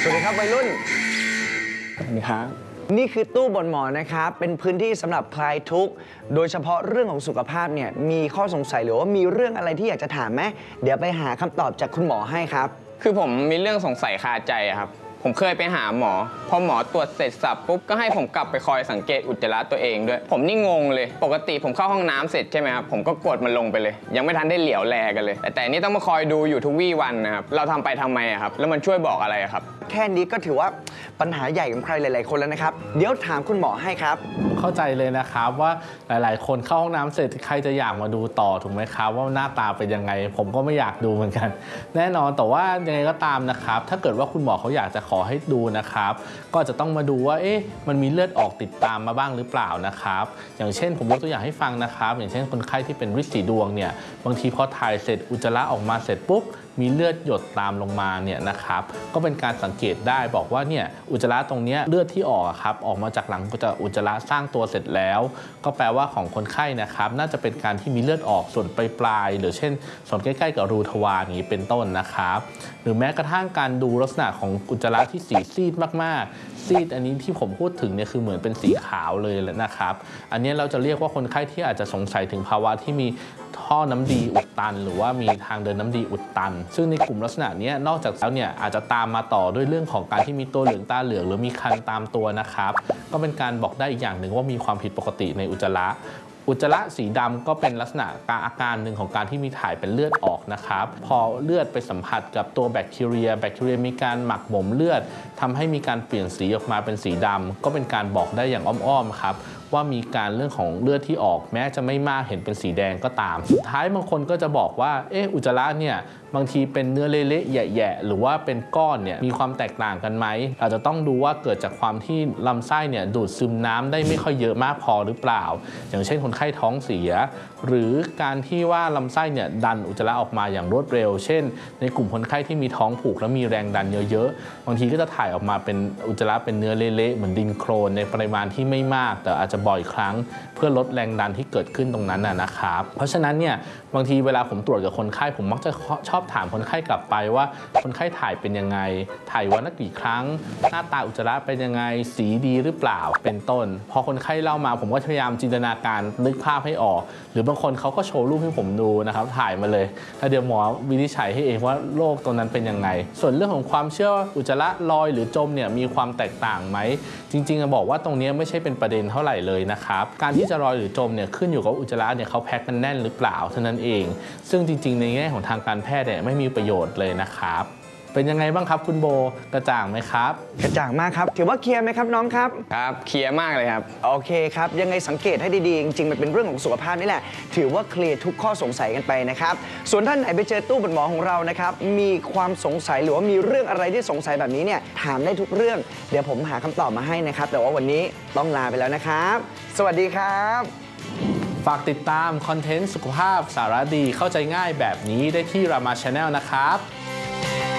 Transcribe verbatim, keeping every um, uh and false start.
สวัสดีครับวัยรุ่นสวัสดีครับนี่คือตู้บ่นหมอนะครับเป็นพื้นที่สำหรับคลายทุกข์โดยเฉพาะเรื่องของสุขภาพเนี่ยมีข้อสงสัยหรือว่ามีเรื่องอะไรที่อยากจะถามไหมเดี๋ยวไปหาคำตอบจากคุณหมอให้ครับคือผมมีเรื่องสงสัยคาใจครับผมเคยไปหาหมอพอหมอตรวจเสร็จสับปุ๊บก็ให้ผมกลับไปคอยสังเกตอุจจาระตัวเองด้วยผมนี่งงเลยปกติผมเข้าห้องน้ำเสร็จใช่ไหมครับผมก็กดมันลงไปเลยยังไม่ทันได้เหลียวแลกันเลยแต่แต่นี่ต้องมาคอยดูอยู่ทุกวี่วันนะครับเราทำไปทำไมครับแล้วมันช่วยบอกอะไรครับแค่นี้ก็ถือว่าปัญหาใหญ่ของใครหลายๆคนแล้วนะครับเดี๋ยวถามคุณหมอให้ครับเข้าใจเลยนะครับว่าหลายๆคนเข้าห้องน้ำเสร็จใครจะอยากมาดูต่อถูกไหมครับว่าหน้าตาเป็นยังไงผมก็ไม่อยากดูเหมือนกันแน่นอนแต่ว่ายังไงก็ตามนะครับถ้าเกิดว่าคุณหมอเขาอยากจะขอให้ดูนะครับก็จะต้องมาดูว่าเอ๊ะมันมีเลือดออกติดตามมาบ้างหรือเปล่านะครับอย่างเช่นผมยกตัวอย่างให้ฟังนะครับอย่างเช่นคนไข้ที่เป็นฤทธิ์สีดวงเนี่ยบางทีพอถ่ายเสร็จอุจจาระออกมาเสร็จปุ๊บมีเลือดหยดตามลงมาเนี่ยนะครับก็เป็นการสังเกตได้บอกว่าเนี่ยอุจจาระตรงนี้เลือดที่ออกครับออกมาจากหลังจากอุจจาระสร้างตัวเสร็จแล้วก็แปลว่าของคนไข้นะครับน่าจะเป็นการที่มีเลือดออกส่วนปลายๆหรือเช่นส่วนใกล้ๆกับรูทวารนี้เป็นต้นนะครับหรือแม้กระทั่งการดูลักษณะของอุจจาระที่สีซีดมากๆซีดอันนี้ที่ผมพูดถึงเนี่ยคือเหมือนเป็นสีขาวเลยนะครับอันนี้เราจะเรียกว่าคนไข้ที่อาจจะสงสัยถึงภาวะที่มีท่อน้ำดีอุดตันหรือว่ามีทางเดินน้ำดีอุดตันซึ่งในกลุ่มลักษณะนี้นอกจากแล้วเนี่ยอาจจะตามมาต่อด้วยเรื่องของการที่มีตัวเหลืองตาเหลืองหรือมีคันตามตัวนะครับก็เป็นการบอกได้อีกอย่างหนึ่งว่ามีความผิดปกติในอุจจาระอุจจาระสีดำก็เป็นลักษณะการอาการหนึ่งของการที่มีถ่ายเป็นเลือดออกนะครับพอเลือดไปสัมผัสกับตัวแบคทีเรียแบคทีเรียมีการหมักหมมเลือดทำให้มีการเปลี่ยนสีออกมาเป็นสีดำก็เป็นการบอกได้อย่างอ้อมๆครับว่ามีการเรื่องของเลือดที่ออกแม้จะไม่มากเห็นเป็นสีแดงก็ตามสุดท้ายบางคนก็จะบอกว่าเอออุจจาระเนี่ยบางทีเป็นเนื้อเละๆแหย่ๆหรือว่าเป็นก้อนเนี่ยมีความแตกต่างกันไหมอาจจะต้องดูว่าเกิดจากความที่ลำไส้เนี่ยดูดซึมน้ำได้ไม่ค่อยเยอะมากพอหรือเปล่าอย่างเช่นคนไข้ท้องเสียหรือการที่ว่าลำไส้เนี่ยดันอุจจาระออกมาอย่างรวดเร็วเช่นในกลุ่มคนไข้ที่มีท้องผูกและมีแรงดันเยอะๆบางทีก็จะถ่ายออกมาเป็นอุจจาระเป็นเนื้อเละๆเหมือนดินโคลนในปริมาณที่ไม่มากแต่อาจจะบ่อยครั้งเพื่อลดแรงดันที่เกิดขึ้นตรงนั้นนะครับเพราะฉะนั้นเนี่ยบางทีเวลาผมตรวจกับคนไข้ผมมักจะชอบถามคนไข้กลับไปว่าคนไข้ถ่ายเป็นยังไงถ่ายวันละกี่ครั้งหน้าตาอุจจาระเป็นยังไงสีดีหรือเปล่าเป็นต้นพอคนไข้เล่ามาผมก็พยายามจินตนาการนึกภาพให้ออกหรือบางคนเขาก็โชว์รูปให้ผมดูนะครับถ่ายมาเลยแล้วเดี๋ยวหมอวินิจฉัยให้เองว่าโรคตรงนั้นเป็นยังไงส่วนเรื่องของความเชื่อว่าอุจจาระลอยหรือจมเนี่ยมีความแตกต่างไหมจริงๆจะบอกว่าตรงนี้ไม่ใช่เป็นประเด็นเท่าไหร่เลยนะครับการที่จะลอยหรือจมเนี่ยขึ้นอยู่กับอุจจาระเนี่ยเขาแพ็คกันแน่นหรือเปล่าเท่านั้นเองซึ่งจริงๆในแง่ของทางการแพทย์เนี่ยไม่มีประโยชน์เลยนะครับเป็นยังไงบ้างครับคุณโบกระจ่างไหมครับกระจ่างมากครับถือว่าเคลียร์ไหมครับน้องครับครับเคลียร์มากเลยครับโอเคครับยังไงสังเกตให้ดีๆจริงๆมันเป็นเรื่องของสุขภาพนี่แหละถือว่าเคลียร์ทุกข้อสงสัยกันไปนะครับส่วนท่านไหนไปเจอตู้บ่นหมอของเรานะครับมีความสงสัยหรือว่ามีเรื่องอะไรที่สงสัยแบบนี้เนี่ยถามได้ทุกเรื่องเดี๋ยวผมหาคำตอบมาให้นะครับแต่ว่าวันนี้ต้องลาไปแล้วนะครับสวัสดีครับฝากติดตามคอนเทนต์สุขภาพสาระดีเข้าใจง่ายแบบนี้ได้ที่รามา Channel นะครับ